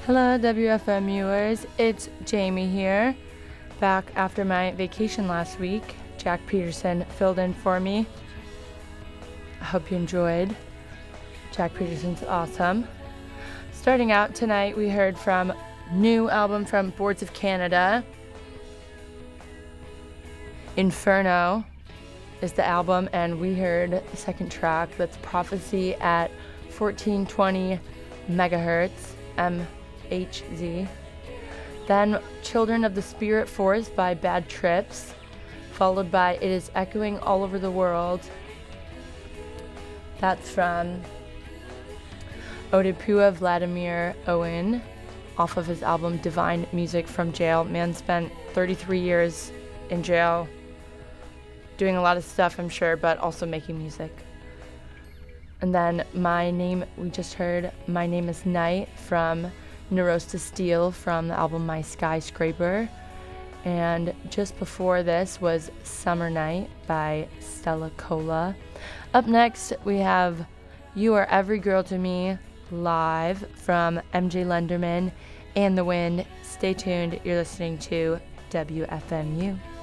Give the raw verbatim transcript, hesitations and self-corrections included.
Hello, W F M viewers. It's Jamie here, back after my vacation last week. Jack Peterson filled in for me. I hope you enjoyed. Jack Peterson's awesome. Starting out tonight, we heard from new album from Boards of Canada. Inferno is the album, and we heard the second track, that's Prophecy at fourteen twenty megahertz, M H Z. Then Children of the Spirit Force by Bad Trips, followed by It Is Echoing All Over the World. That's from Odepua Vladimir Owen, off of his album Divine Music from Jail. Man spent thirty-three years in jail, doing a lot of stuff, I'm sure, but also making music. And then My Name, we just heard My Name is Night from Neurosis Steel from the album My Skyscraper. And just before this was Summer Night by Stella Cola. Up next, we have You Are Every Girl to Me live from M J Lenderman and The Wind. Stay tuned. You're listening to W F M U.